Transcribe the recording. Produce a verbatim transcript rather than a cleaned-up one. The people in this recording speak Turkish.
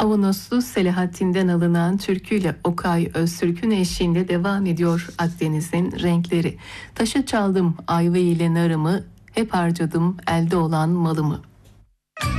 Avanoslu Selahattin'den alınan türküyle Okay Öztürk'ün eşliğinde devam ediyor Akdeniz'in renkleri. Taşı çaldım ayva ile narımı, hep harcadım elde olan malımı.